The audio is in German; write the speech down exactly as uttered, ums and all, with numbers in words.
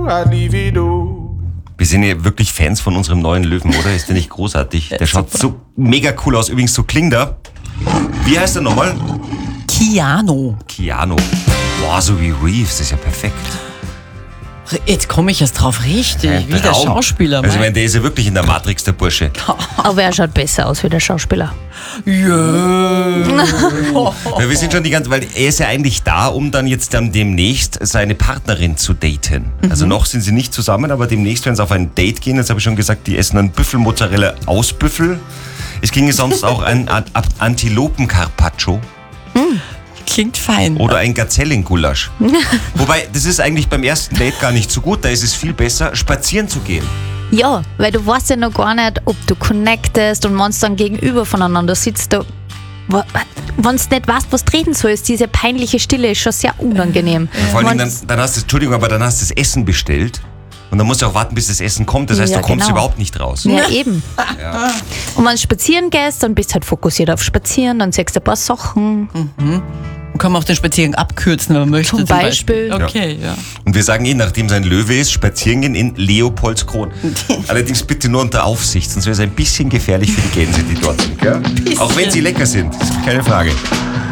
Wir sind ja wirklich Fans von unserem neuen Löwen, oder? Ist der nicht großartig? Der schaut so mega cool aus. Übrigens, so klingt er. Wie heißt er nochmal? Keanu. Keanu. Boah, so wie Reeves, das ist ja perfekt. Jetzt komme ich erst drauf, richtig, Ein wie der Traum. Schauspieler. Also ich mein. meine, der ist ja wirklich in der Matrix, der Bursche. Aber er schaut besser aus wie der Schauspieler. Ja. Weil wir sind schon die ganze, weil er ist ja eigentlich da, um dann jetzt dann demnächst seine Partnerin zu daten. Mhm. Also noch sind sie nicht zusammen, aber demnächst werden sie auf ein Date gehen. Jetzt habe ich schon gesagt, die essen einen Büffelmozzarella aus Büffel. Es ginge sonst auch ein Ant- Antilopen-Carpaccio. Klingt fein. Oder ein Gazellengulasch. Wobei, das ist eigentlich beim ersten Date gar nicht so gut. Da ist es viel besser, spazieren zu gehen. Ja, weil du weißt ja noch gar nicht, ob du connectest und wenn du dann gegenüber voneinander sitzt, du, wenn du nicht weißt, was du reden sollst, diese peinliche Stille ist schon sehr unangenehm. Vor allem dann, Wenn's- dann hast du, Entschuldigung, aber dann hast du das Essen bestellt. Und dann musst du auch warten, bis das Essen kommt. Das heißt, Ja, du kommst genau. überhaupt nicht raus. Ja, eben. Ja. Und wenn du spazieren gehst, dann bist du halt fokussiert auf Spazieren, dann siehst du ein paar Sachen. Kann man auch den Spaziergang abkürzen, wenn man möchte. Zum Beispiel. Okay, ja. Und wir sagen eh, nachdem sein Löwe ist, spazieren gehen in Leopoldskron. Allerdings bitte nur unter Aufsicht, sonst wäre es ein bisschen gefährlich für die Gänse, die dort sind. Gell? Auch wenn sie lecker sind, ist keine Frage.